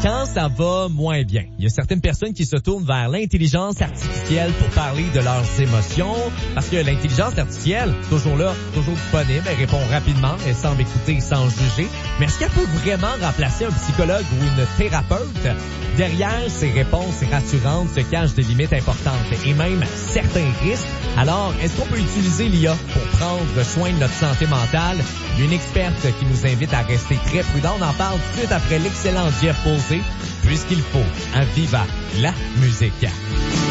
quand ça va moins bien. Il y a certaines personnes qui se tournent vers l'intelligence artificielle pour parler de leurs émotions, parce que l'intelligence artificielle, toujours là, toujours disponible, elle répond rapidement, elle semble écouter sans juger. Mais est-ce qu'elle peut vraiment remplacer un psychologue ou une thérapeute? Derrière ces réponses rassurantes se cachent des limites importantes et même certains risques. Alors, est-ce qu'on peut utiliser l'IA pour prendre soin de notre santé mentale? Il y a une experte qui nous invite à rester très prudents. On en parle tout de suite après l'excellent Jeff Posey, puisqu'il faut à Viva la musique.